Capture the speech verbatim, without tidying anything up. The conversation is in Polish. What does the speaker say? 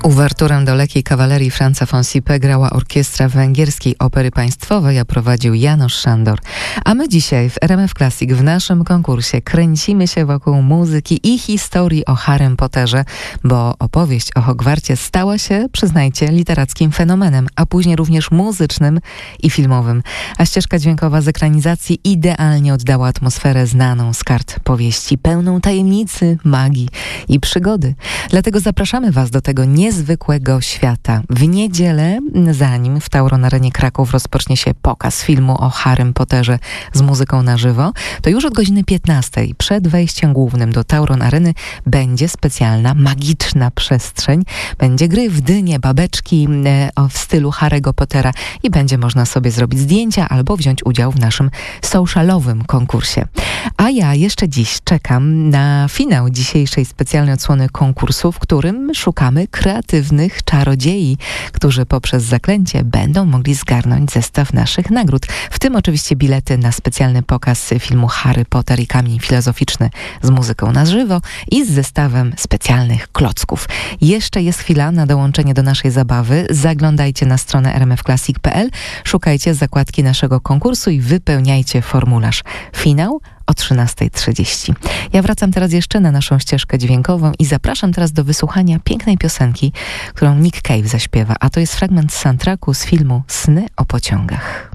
Uwerturę do Lekkiej Kawalerii Franza von Sipe grała orkiestra Węgierskiej Opery Państwowej, a prowadził János Sándor. A my dzisiaj w R M F Classic w naszym konkursie kręcimy się wokół muzyki i historii o Harrym Potterze, bo opowieść o Hogwarcie stała się, przyznajcie, literackim fenomenem, a później również muzycznym i filmowym. A ścieżka dźwiękowa z ekranizacji idealnie oddała atmosferę znaną z kart powieści, pełną tajemnicy, magii i przygody. Dlatego zapraszamy Was do tego niezwykłego świata. W niedzielę, zanim w Tauron Arenie Kraków rozpocznie się pokaz filmu o Harrym Potterze z muzyką na żywo, to już od godziny piętnastej przed wejściem głównym do Tauron Areny będzie specjalna, magiczna przestrzeń. Będzie gry w dynie, babeczki e, w stylu Harry'ego Pottera i będzie można sobie zrobić zdjęcia albo wziąć udział w naszym socialowym konkursie. A ja jeszcze dziś czekam na finał dzisiejszej specjalnej odsłony konkursu, w którym szukamy kreatywnych czarodziei, którzy poprzez zaklęcie będą mogli zgarnąć zestaw naszych nagród. W tym oczywiście bilety na specjalny pokaz filmu Harry Potter i Kamień Filozoficzny z muzyką na żywo i z zestawem specjalnych klocków. Jeszcze jest chwila na dołączenie do naszej zabawy. Zaglądajcie na stronę r m f classic kropka p l, szukajcie zakładki naszego konkursu i wypełniajcie formularz. Finał o trzynastej trzydzieści. Ja wracam teraz jeszcze na naszą ścieżkę dźwiękową i zapraszam teraz do wysłuchania pięknej piosenki, którą Nick Cave zaśpiewa, a to jest fragment z soundtracku z filmu Sny o pociągach.